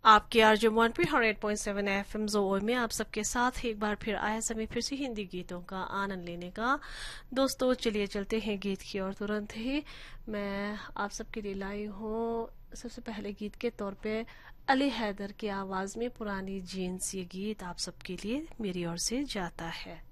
आपके अर्जुमान पे 100.7 FM जोर में आप सबके साथ एक बार फिर आया समय फिर से हिंदी गीतों का आनंद लेने का। दोस्तों चलिए चलते हैं गीत की और तुरंत ही मैं आप सबके लिए लाई हूँ सबसे पहले गीत के तौर पे अली हैदर की आवाज़ में पुरानी जीन्स। ये गीत आप सबके लिए मेरी ओर से जाता है।